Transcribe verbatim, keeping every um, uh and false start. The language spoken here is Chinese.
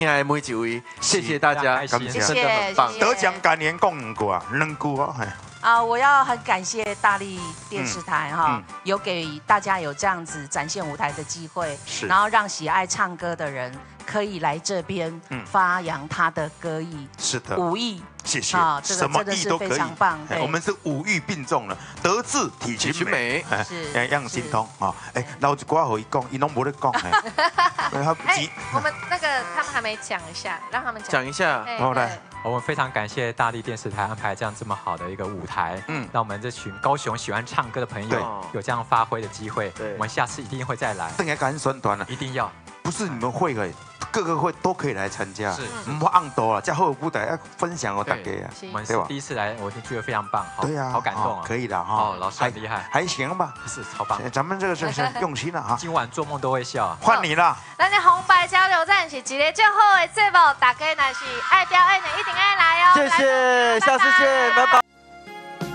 爱每一位，谢谢大家， 感谢， 真的很棒。 得奖感言讲两句啊，两句哦。 啊，我要很感谢大力电视台哈，嗯嗯、有给大家有这样子展现舞台的机会， 是， 然后让喜爱唱歌的人可以来这边发扬他的歌艺， 是的， 武艺。 谢谢啊，这个真的是非常棒。 我们是五育并重了，德智体群美， 是样精通啊！哎，老一寡和伊讲，伊拢无咧讲。哎， 我们那个他们还没讲一下，让他们讲一下。 好来， 我们非常感谢大力电视台安排这样这么好的一个舞台，嗯，让我们这群高雄喜欢唱歌的朋友有这样发挥的机会。我们下次一定会再来。 等下赶紧宣传了， 一定要。 不是你们会的。 各个会都可以来参加， 是， 唔好按多啊，加后舞台要分享哦，大家啊， 我们是第一次来，我就觉得非常棒， 对呀， 好感动啊， 可以的哈， 哦，老师很厉害， 还行吧， 是超棒， 咱们这个是是用心了哈， 今晚做梦都会笑， 换你了， 咱的红白交流站是一个最好的节目，大家若是爱表演的一定爱来哦， 谢谢，下次见，拜拜。